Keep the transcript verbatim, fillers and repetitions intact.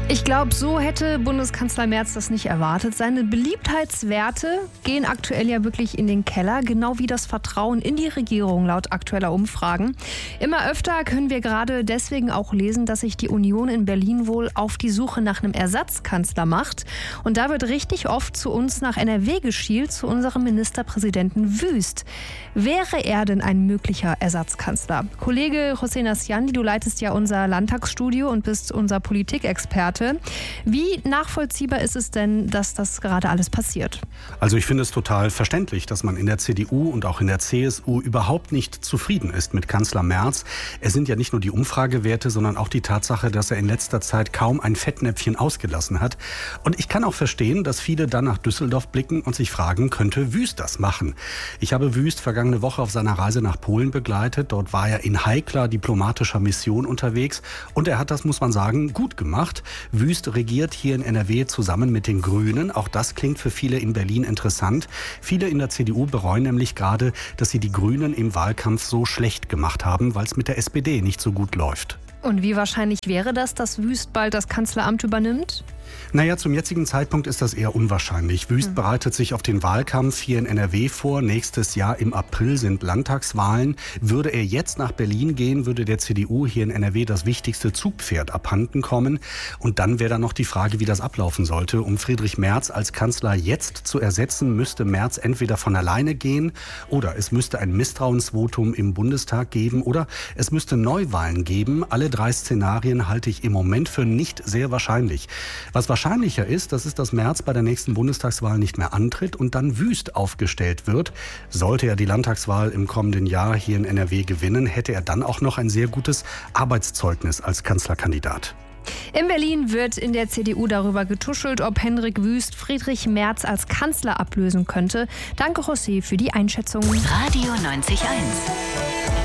Ich glaube, so hätte Bundeskanzler Merz das nicht erwartet. Seine Beliebtheitswerte gehen aktuell ja wirklich in den Keller, genau wie das Vertrauen in die Regierung laut aktueller Umfragen. Immer öfter können wir gerade deswegen auch lesen, dass sich die Union in Berlin wohl auf die Suche nach einem Ersatzkanzler macht. Und da wird richtig oft zu uns nach N R W geschielt, zu unserem Ministerpräsidenten Wüst. Wäre er denn ein möglicher Ersatzkanzler? Kollege Hossein Asjandi, du leitest ja unser Landtagsstudio und bist unser Politikexperte. Wie nachvollziehbar ist es denn, dass das gerade alles passiert? Also ich finde es total verständlich, dass man in der C D U und auch in der C S U überhaupt nicht zufrieden ist mit Kanzler Merz. Es sind ja nicht nur die Umfragewerte, sondern auch die Tatsache, dass er in letzter Zeit kaum ein Fettnäpfchen ausgelassen hat. Und ich kann auch verstehen, dass viele dann nach Düsseldorf blicken und sich fragen, könnte Wüst das machen? Ich habe Wüst vergangene Woche auf seiner Reise nach Polen begleitet. Dort war er in heikler diplomatischer Mission unterwegs und er hat das, muss man sagen, gut gemacht. Wüst regiert hier in N R W zusammen mit den Grünen. Auch das klingt für viele in Berlin interessant. Viele in der C D U bereuen nämlich gerade, dass sie die Grünen im Wahlkampf so schlecht gemacht haben, weil es mit der S P D nicht so gut läuft. Und wie wahrscheinlich wäre das, dass Wüst bald das Kanzleramt übernimmt? Naja, zum jetzigen Zeitpunkt ist das eher unwahrscheinlich. Wüst hm. bereitet sich auf den Wahlkampf hier in N R W vor. Nächstes Jahr im April sind Landtagswahlen. Würde er jetzt nach Berlin gehen, würde der C D U hier in N R W das wichtigste Zugpferd abhanden kommen. Und dann wäre da noch die Frage, wie das ablaufen sollte. Um Friedrich Merz als Kanzler jetzt zu ersetzen, müsste Merz entweder von alleine gehen oder es müsste ein Misstrauensvotum im Bundestag geben oder es müsste Neuwahlen geben. Alle drei Szenarien halte ich im Moment für nicht sehr wahrscheinlich. Was wahrscheinlicher ist, das ist, dass Merz bei der nächsten Bundestagswahl nicht mehr antritt und dann Wüst aufgestellt wird. Sollte er die Landtagswahl im kommenden Jahr hier in N R W gewinnen, hätte er dann auch noch ein sehr gutes Arbeitszeugnis als Kanzlerkandidat. In Berlin wird in der C D U darüber getuschelt, ob Hendrik Wüst Friedrich Merz als Kanzler ablösen könnte. Danke, José, für die Einschätzung. Radio neunzig Komma eins.